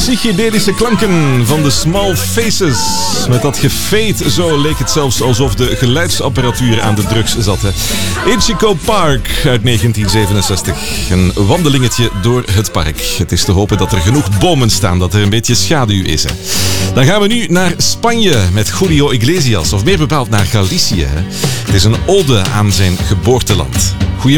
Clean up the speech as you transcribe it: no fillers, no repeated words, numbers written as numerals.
psychedelische klanken van de Small Faces. Met dat gefade, zo leek het zelfs alsof de geluidsapparatuur aan de drugs zat. Ichigo Park uit 1967. Een wandelingetje door het park. Het is te hopen dat er genoeg bomen staan, dat er een beetje schaduw is. Dan gaan we nu naar Spanje met Julio Iglesias, of meer bepaald naar Galicië. Het is een ode aan zijn geboorteland. Goedemiddag.